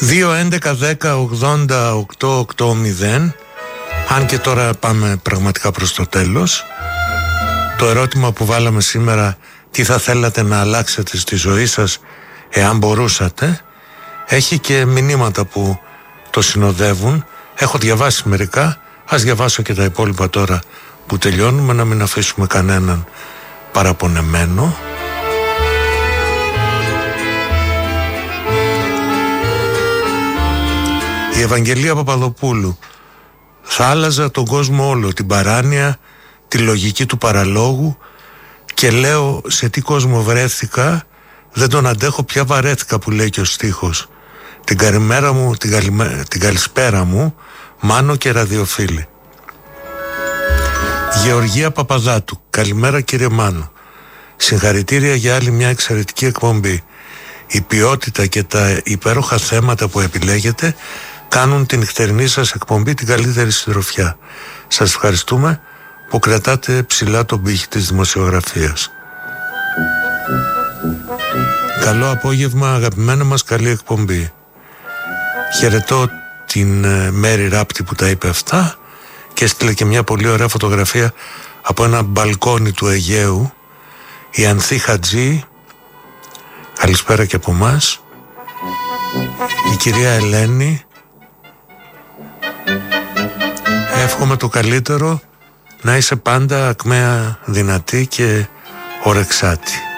2-11-10-80-8-8-0. Αν και τώρα πάμε πραγματικά προς το τέλος, το ερώτημα που βάλαμε σήμερα, τι θα θέλατε να αλλάξετε στη ζωή σας εάν μπορούσατε, έχει και μηνύματα που το συνοδεύουν. Έχω διαβάσει μερικά, ας διαβάσω και τα υπόλοιπα τώρα που τελειώνουμε, να μην αφήσουμε κανέναν παραπονεμένο. Η Ευαγγελία Παπαδοπούλου: θα άλλαζα τον κόσμο όλο, την παράνοια, τη λογική του παραλόγου, και λέω σε τι κόσμο βρέθηκα, δεν τον αντέχω πια, βαρέθηκα, που λέει και ο στίχος. Την καλημέρα μου, την καλησπέρα μου, Μάνο και ραδιοφίλη. Γεωργία Παπαδάτου: καλημέρα κύριε Μάνο, συγχαρητήρια για άλλη μια εξαιρετική εκπομπή. Η ποιότητα και τα υπέροχα θέματα που επιλέγετε κάνουν την νυχτερινή σας εκπομπή την καλύτερη συντροφιά. Σας ευχαριστούμε που κρατάτε ψηλά τον πύχη της δημοσιογραφίας. Καλό απόγευμα αγαπημένα μας, καλή εκπομπή. Χαιρετώ την Μέρη Ράπτη που τα είπε αυτά και έστειλε και μια πολύ ωραία φωτογραφία από ένα μπαλκόνι του Αιγαίου. Η Ανθή Χατζή, καλησπέρα και από μας. Η κυρία Ελένη: εύχομαι το καλύτερο, να είσαι πάντα ακμαία δυνατή και ορεξάτη.